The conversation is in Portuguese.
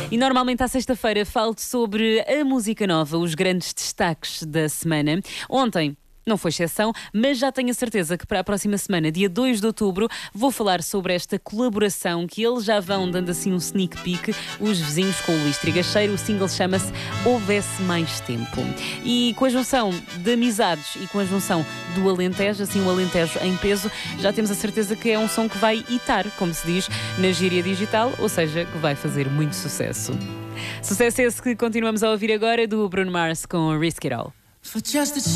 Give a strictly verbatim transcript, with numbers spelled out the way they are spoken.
E normalmente à sexta-feira falo sobre a música nova, os grandes destaques da semana. Ontem não foi exceção, mas já tenho a certeza que para a próxima semana, dia dois de outubro, vou falar sobre esta colaboração que eles já vão dando assim um sneak peek, os vizinhos com o Luís Trigacheiro. O single chama-se Houvesse Mais Tempo. E com a junção de amizades e com a junção do Alentejo, assim o Alentejo em peso, já temos a certeza que é um som que vai hitar, como se diz, na gíria digital, ou seja, que vai fazer muito sucesso. Sucesso esse que continuamos a ouvir agora do Bruno Mars com Risk It All.